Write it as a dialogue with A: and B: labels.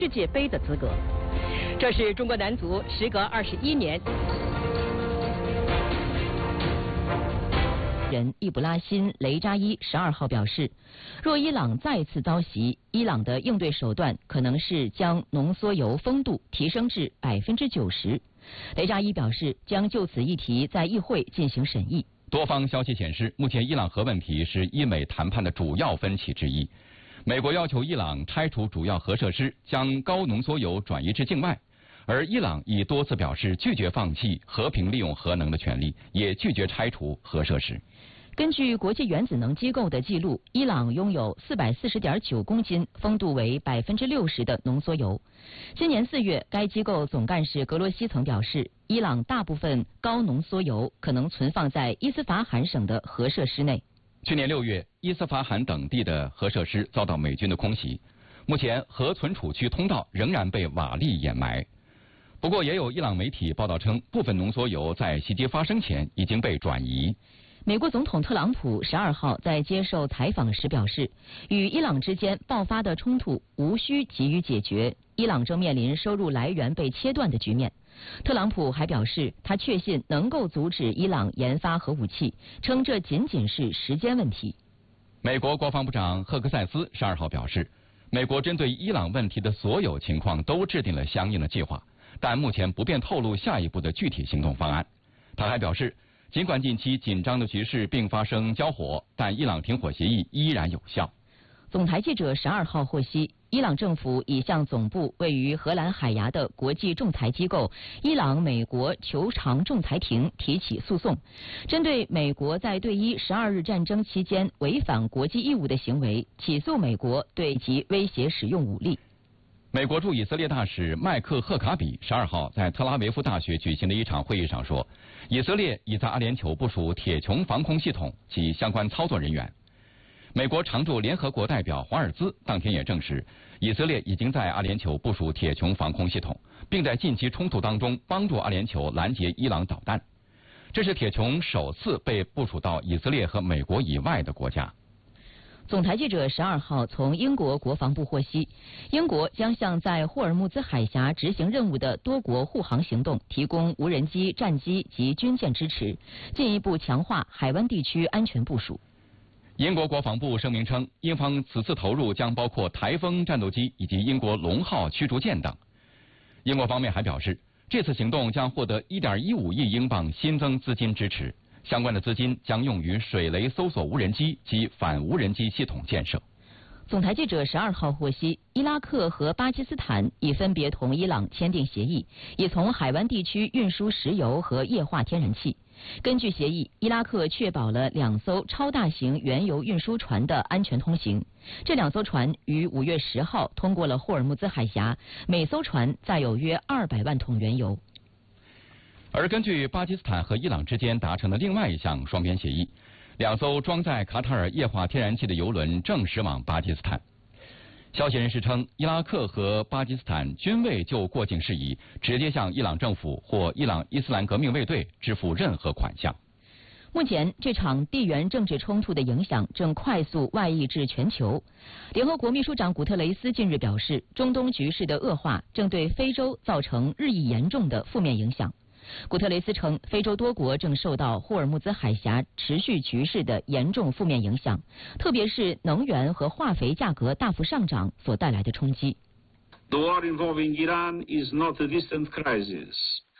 A: 世界杯的资格。这是中国男足时隔21年。
B: 人易卜拉欣·雷扎伊12号表示，若伊朗再次遭袭，伊朗的应对手段可能是将浓缩铀丰度提升至90%。雷扎伊表示，将就此议题在议会进行审议。
C: 多方消息显示，目前伊朗核问题是伊美谈判的主要分歧之一。美国要求伊朗拆除主要核设施，将高浓缩铀转移至境外。而伊朗已多次表示拒绝放弃和平利用核能的权利，也拒绝拆除核设施。
B: 根据国际原子能机构的记录，伊朗拥有440.9公斤、丰度为60%的浓缩铀。今年4月，该机构总干事格罗西曾表示，伊朗大部分高浓缩铀可能存放在伊斯法罕省的核设施内。
C: 去年6月，伊斯法罕等地的核设施遭到美军的空袭，目前核存储区通道仍然被瓦砾掩埋。不过，也有伊朗媒体报道称，部分浓缩铀在袭击发生前已经被转移。
B: 美国总统特朗普12号在接受采访时表示，与伊朗之间爆发的冲突无需急于解决，伊朗正面临收入来源被切断的局面。特朗普还表示，他确信能够阻止伊朗研发核武器，称这仅仅是时间问题。
C: 美国国防部长赫克塞斯12号表示，美国针对伊朗问题的所有情况都制定了相应的计划，但目前不便透露下一步的具体行动方案。他还表示，尽管近期紧张的局势并发生交火，但伊朗停火协议依然有效。
B: 总台记者12号获悉，伊朗政府已向总部位于荷兰海牙的国际仲裁机构伊朗美国求偿仲裁庭提起诉讼，针对美国在对伊12日战争期间违反国际义务的行为，起诉美国对其威胁使用武力。
C: 美国驻以色列大使麦克赫卡比12号在特拉维夫大学举行的一场会议上说，以色列已在阿联酋部署铁穹防空系统及相关操作人员。美国常驻联合国代表华尔兹当天也证实，以色列已经在阿联酋部署铁穹防空系统，并在近期冲突当中帮助阿联酋拦截伊朗导弹。这是铁穹首次被部署到以色列和美国以外的国家。
B: 总台记者12号从英国国防部获悉，英国将向在霍尔木兹海峡执行任务的多国护航行动提供无人机、战机及军舰支持，进一步强化海湾地区安全部署。
C: 英国国防部声明称，英方此次投入将包括台风战斗机以及英国龙号驱逐舰等。英国方面还表示，这次行动将获得1.15亿英镑新增资金支持，相关的资金将用于水雷搜索无人机及反无人机系统建设。
B: 总台记者12号获悉，伊拉克和巴基斯坦已分别同伊朗签订协议，以从海湾地区运输石油和液化天然气。根据协议，伊拉克确保了2艘超大型原油运输船的安全通行。这2艘船于5月10号通过了霍尔木兹海峡，每艘船载有约200万桶原油。
C: 而根据巴基斯坦和伊朗之间达成的另外一项双边协议，2艘装载卡塔尔液化天然气的油轮正驶往巴基斯坦。消息人士称，伊拉克和巴基斯坦均未就过境事宜直接向伊朗政府或伊朗伊斯兰革命卫队支付任何款项。
B: 目前，这场地缘政治冲突的影响正快速外溢至全球。联合国秘书长古特雷斯近日表示，中东局势的恶化正对非洲造成日益严重的负面影响。古特雷斯称，非洲多国正受到霍尔木兹海峡持续局势的严重负面影响，特别是能源和化肥价格大幅上涨所带来的冲击。
D: The war involving Iran is not a distant crisis.